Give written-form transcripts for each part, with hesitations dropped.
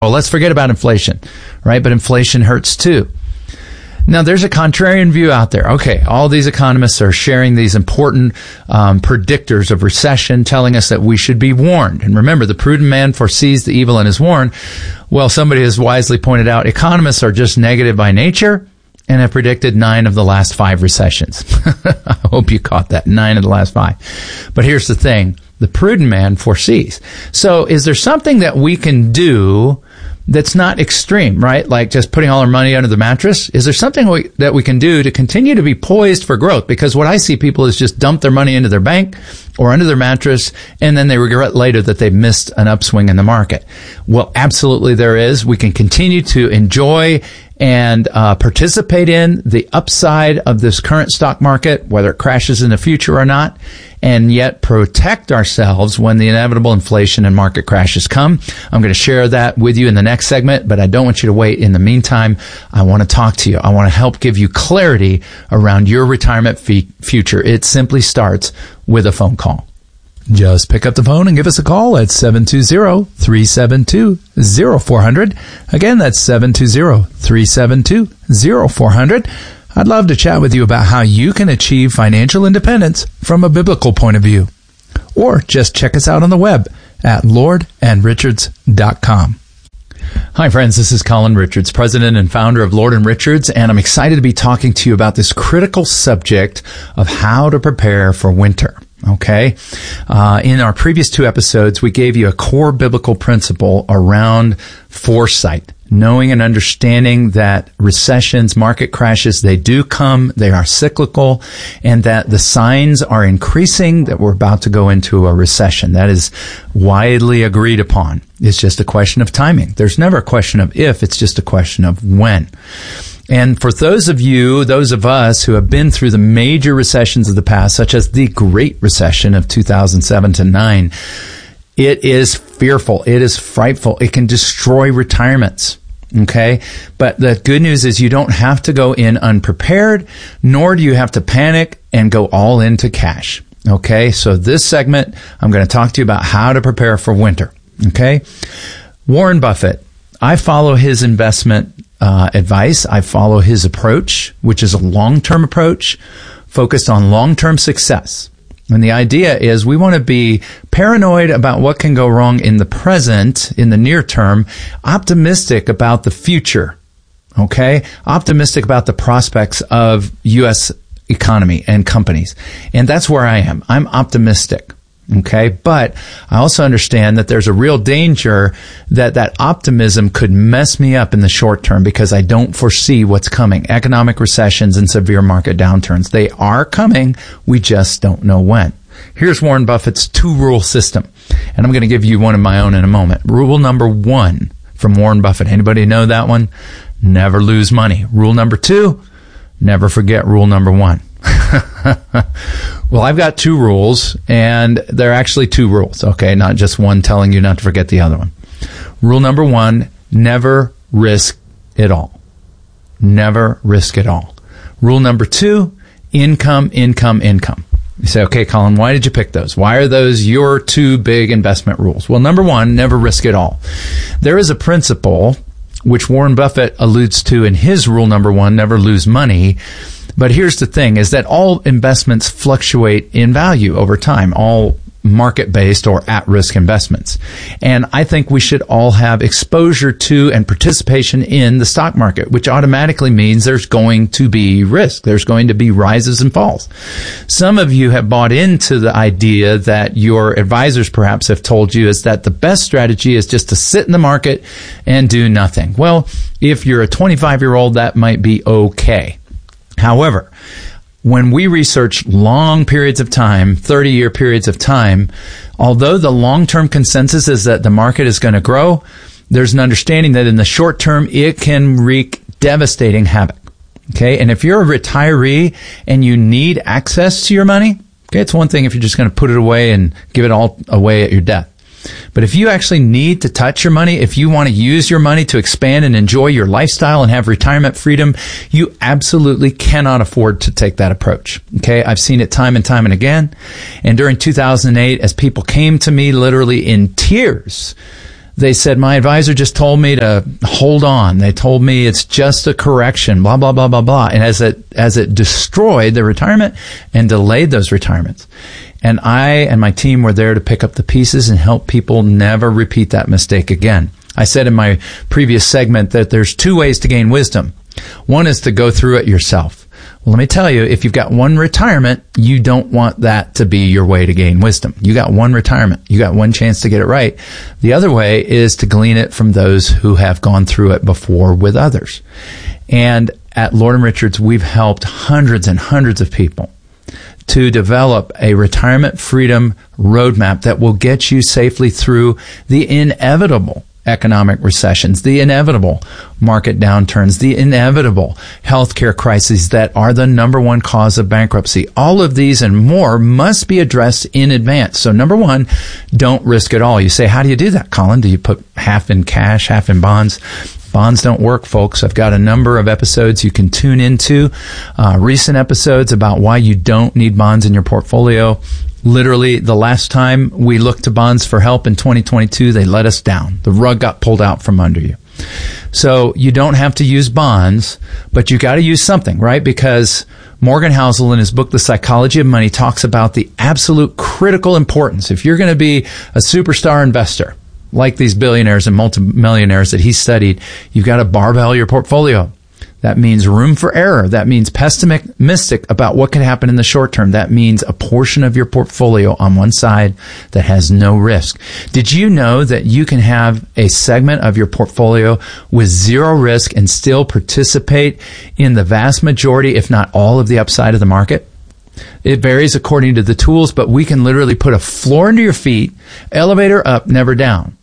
Well, let's forget about inflation, right? But inflation hurts too. Now, there's a contrarian view out there. Okay, all these economists are sharing these important predictors of recession, telling us that we should be warned. And remember, the prudent man foresees the evil and is warned. Well, somebody has wisely pointed out economists are just negative by nature and have predicted 9 of the last 5 recessions. I hope you caught that, 9 of the last 5. But here's the thing. The prudent man foresees. So is there something that we can do that's not extreme, right? Like just putting all our money under the mattress? Is there something that we can do to continue to be poised for growth? Because what I see people is just dump their money into their bank or under their mattress, and then they regret later that they missed an upswing in the market. Well, absolutely there is. We can continue to enjoy and participate in the upside of this current stock market, whether it crashes in the future or not, and yet protect ourselves when the inevitable inflation and market crashes come. I'm going to share that with you in the next segment, but I don't want you to wait. In the meantime, I want to talk to you. I want to help give you clarity around your retirement future. It simply starts with a phone call. Just pick up the phone and give us a call at 720-372-0400. Again, that's 720-372-0400. I'd love to chat with you about how you can achieve financial independence from a biblical point of view. Or just check us out on the web at lordandrichards.com. Hi friends, this is Colin Richards, president and founder of Lord & Richards, and I'm excited to be talking to you about this critical subject of how to prepare for winter. Okay. In our previous 2 episodes, we gave you a core biblical principle around foresight, knowing and understanding that recessions, market crashes, they do come, they are cyclical, and that the signs are increasing that we're about to go into a recession. That is widely agreed upon. It's just a question of timing. There's never a question of if, it's just a question of when. And for those of us who have been through the major recessions of the past, such as the Great Recession of 2007 to 9, it is fearful. It is frightful. It can destroy retirements. Okay. But the good news is you don't have to go in unprepared, nor do you have to panic and go all into cash. Okay. So this segment, I'm going to talk to you about how to prepare for winter. Okay. Warren Buffett, I follow his investment advice. I follow his approach, which is a long-term approach focused on long-term success. And the idea is we want to be paranoid about what can go wrong in the present, in the near term, optimistic about the future, okay? Optimistic about the prospects of U.S. economy and companies. And that's where I am. I'm optimistic. Okay. But I also understand that there's a real danger that optimism could mess me up in the short term because I don't foresee what's coming. Economic recessions and severe market downturns. They are coming. We just don't know when. Here's Warren Buffett's 2-rule system. And I'm going to give you one of my own in a moment. Rule number 1 from Warren Buffett. Anybody know that one? Never lose money. Rule number 2, never forget rule number 1. Well, I've got 2 rules, and they're actually 2 rules, okay? Not just one telling you not to forget the other one. Rule number 1, never risk it all. Never risk it all. Rule number 2, income, income, income. You say, okay, Colin, why did you pick those? Why are those your 2 big investment rules? Well, number 1, never risk it all. There is a principle which Warren Buffett alludes to in his rule number 1, never lose money. But here's the thing, is that all investments fluctuate in value over time, all market-based or at-risk investments. And I think we should all have exposure to and participation in the stock market, which automatically means there's going to be risk. There's going to be rises and falls. Some of you have bought into the idea that your advisors perhaps have told you is that the best strategy is just to sit in the market and do nothing. Well, if you're a 25-year-old, that might be okay. However, when we research long periods of time, 30-year periods of time, although the long-term consensus is that the market is going to grow, there's an understanding that in the short term, it can wreak devastating havoc. Okay. And if you're a retiree and you need access to your money, okay, it's one thing if you're just going to put it away and give it all away at your death. But if you actually need to touch your money, if you want to use your money to expand and enjoy your lifestyle and have retirement freedom, you absolutely cannot afford to take that approach. Okay. I've seen it time and time and again. And during 2008, as people came to me literally in tears, They said, my advisor just told me to hold on. They told me it's just a correction, blah, blah, blah, blah, blah. And as it destroyed their retirement and delayed those retirements. And I and my team were there to pick up the pieces and help people never repeat that mistake again. I said in my previous segment that there's 2 ways to gain wisdom. One is to go through it yourself. Well, let me tell you, if you've got one retirement, you don't want that to be your way to gain wisdom. You got one retirement. You got one chance to get it right. The other way is to glean it from those who have gone through it before with others. And at Lord & Richards, we've helped hundreds and hundreds of people to develop a retirement freedom roadmap that will get you safely through the inevitable economic recessions, the inevitable market downturns, the inevitable healthcare crises that are the number one cause of bankruptcy. All of these and more must be addressed in advance. So number one, don't risk it all. You say, how do you do that, Colin? Do you put half in cash, half in bonds? Bonds don't work, folks. I've got a number of episodes you can tune into, recent episodes about why you don't need bonds in your portfolio. Literally, the last time we looked to bonds for help in 2022, they let us down. The rug got pulled out from under you. So you don't have to use bonds, but you got to use something, right? Because Morgan Housel in his book, The Psychology of Money, talks about the absolute critical importance. If you're going to be a superstar investor, like these billionaires and multimillionaires that he studied, you've got to barbell your portfolio. That means room for error. That means pessimistic about what can happen in the short term. That means a portion of your portfolio on one side that has no risk. Did you know that you can have a segment of your portfolio with zero risk and still participate in the vast majority, if not all, of the upside of the market? It varies according to the tools, but we can literally put a floor under your feet, elevator up, never down.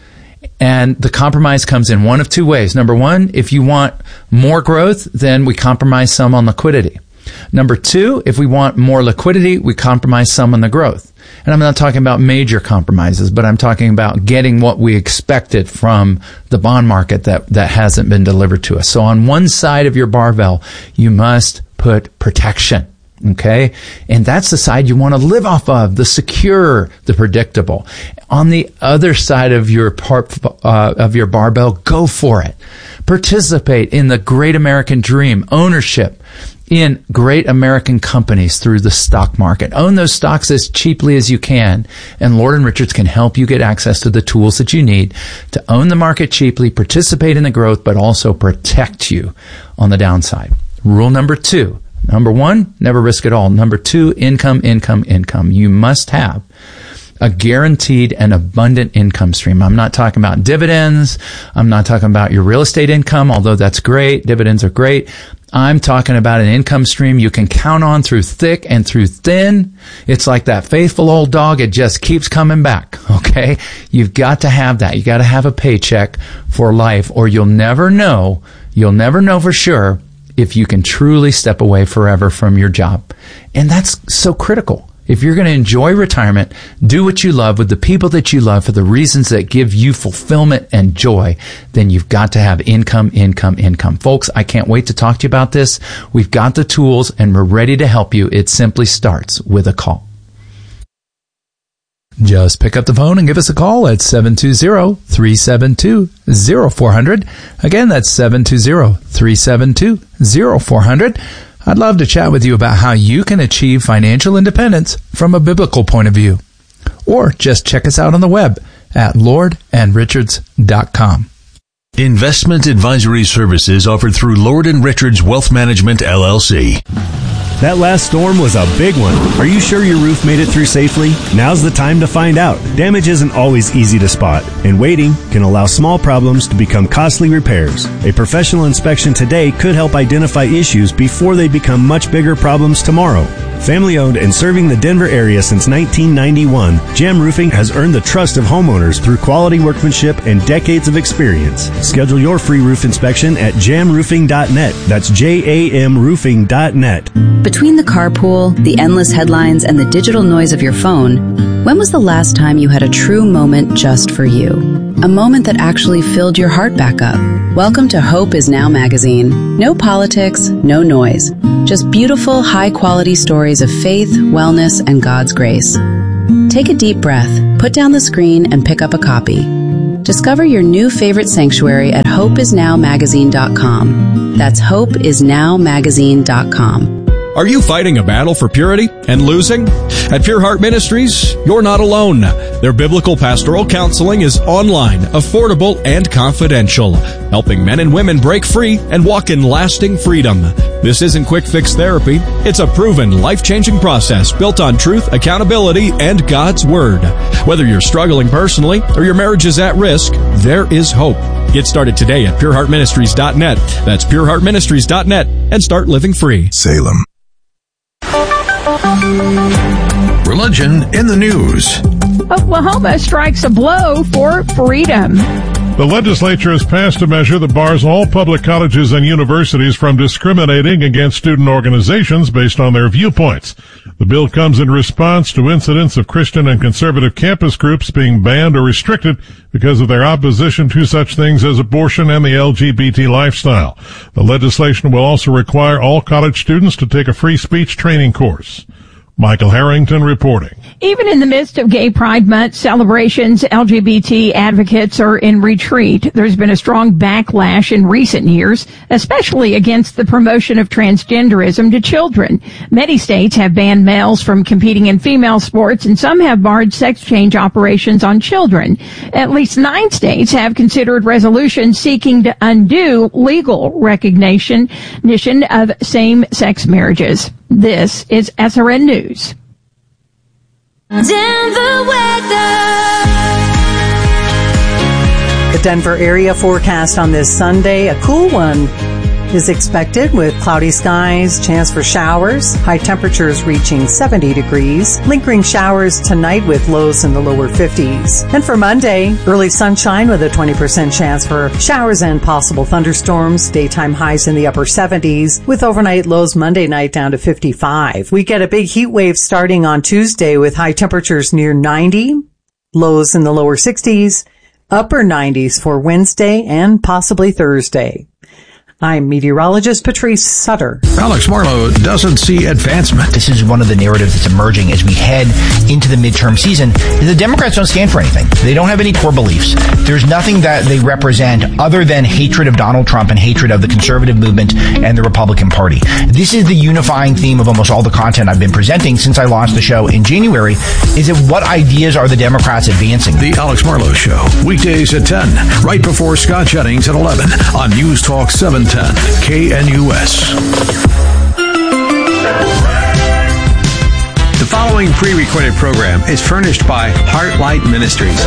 And the compromise comes in one of 2 ways. Number one, if you want more growth, then we compromise some on liquidity. Number 2, if we want more liquidity, we compromise some on the growth. And I'm not talking about major compromises, but I'm talking about getting what we expected from the bond market that hasn't been delivered to us. So on one side of your barbell, you must put protection. Okay? And that's the side you want to live off of, the secure, the predictable. On the other side of your barbell, go for it. Participate in the great American dream, ownership in great American companies through the stock market. Own those stocks as cheaply as you can, and Lord & Richards can help you get access to the tools that you need to own the market cheaply, participate in the growth, but also protect you on the downside. Rule number 2. Number 1, never risk it all. Number 2, income. You must have a guaranteed and abundant income stream. I'm not talking about dividends. I'm not talking about your real estate income, although that's great. Dividends are great. I'm talking about an income stream you can count on through thick and through thin. It's like that faithful old dog. It just keeps coming back. Okay. You've got to have that. You got to have a paycheck for life, or you'll never know for sure if you can truly step away forever from your job. And that's so critical. If you're going to enjoy retirement, do what you love with the people that you love for the reasons that give you fulfillment and joy, then you've got to have income. Folks, I can't wait to talk to you about this. We've got the tools and we're ready to help you. It simply starts with a call. Just pick up the phone and give us a call at 720-372-0400. Again, that's 720-372-0400. I'd love to chat with you about how you can achieve financial independence from a biblical point of view. Or just check us out on the web at lordandrichards.com. Investment advisory services offered through Lord & Richards Wealth Management, LLC. That last storm was a big one. Are you sure your roof made it through safely? Now's the time to find out. Damage isn't always easy to spot, and waiting can allow small problems to become costly repairs. A professional inspection today could help identify issues before they become much bigger problems tomorrow. Family owned and serving the Denver area since 1991, Jam Roofing has earned the trust of homeowners through quality workmanship and decades of experience. Schedule your free roof inspection at jamroofing.net. That's jamroofing.net. Between the carpool, the endless headlines, and the digital noise of your phone, when was the last time you had a true moment just for you? A moment that actually filled your heart back up. Welcome to Hope Is Now magazine. No politics, no noise. Just beautiful, high-quality stories of faith, wellness, and God's grace. Take a deep breath, put down the screen, and pick up a copy. Discover your new favorite sanctuary at hopeisnowmagazine.com. That's hopeisnowmagazine.com. Are you fighting a battle for purity and losing? At Pure Heart Ministries, you're not alone. Their biblical pastoral counseling is online, affordable, and confidential, helping men and women break free and walk in lasting freedom. This isn't quick fix therapy. It's a proven, life-changing process built on truth, accountability, and God's Word. Whether you're struggling personally or your marriage is at risk, there is hope. Get started today at pureheartministries.net. That's pureheartministries.net and start living free. Salem. Religion in the news. Oklahoma strikes a blow for freedom. The legislature has passed a measure that bars all public colleges and universities from discriminating against student organizations based on their viewpoints. The bill comes in response to incidents of Christian and conservative campus groups being banned or restricted because of their opposition to such things as abortion and the LGBT lifestyle. The legislation will also require all college students to take a free speech training course. Michael Harrington reporting. Even in the midst of Gay Pride Month celebrations, LGBT advocates are in retreat. There's been a strong backlash in recent years, especially against the promotion of transgenderism to children. Many states have banned males from competing in female sports, and some have barred sex change operations on children. At least 9 states have considered resolutions seeking to undo legal recognition of same-sex marriages. This is SRN News. Denver weather. The Denver area forecast on this Sunday, a cool one is expected with cloudy skies, chance for showers, high temperatures reaching 70 degrees, lingering showers tonight with lows in the lower 50s. And for Monday, early sunshine with a 20% chance for showers and possible thunderstorms, daytime highs in the upper 70s, with overnight lows Monday night down to 55. We get a big heat wave starting on Tuesday with high temperatures near 90, lows in the lower 60s, upper 90s for Wednesday and possibly Thursday. I'm meteorologist Patrice Sutter. Alex Marlowe doesn't see advancement. This is one of the narratives that's emerging as we head into the midterm season. The Democrats don't stand for anything. They don't have any core beliefs. There's nothing that they represent other than hatred of Donald Trump and hatred of the conservative movement and the Republican Party. This is the unifying theme of almost all the content I've been presenting since I launched the show in January, is that what ideas are the Democrats advancing? The Alex Marlowe Show, weekdays at 10, right before Scott Jennings at 11 on News Talk 710 KNUS. The following pre-recorded program is furnished by Heartlight Ministries.